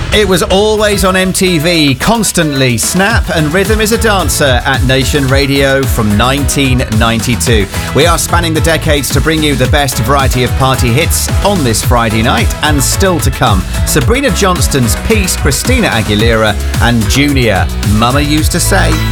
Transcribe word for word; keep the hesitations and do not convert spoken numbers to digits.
It was always on M T V, constantly. Snap and Rhythm is a Dancer at Nation Radio from nineteen ninety-two. We are spanning the decades to bring you the best variety of party hits on this Friday night, and still to come, Sabrina Johnston's Peace, Christina Aguilera and Junior, Mama Used to Say.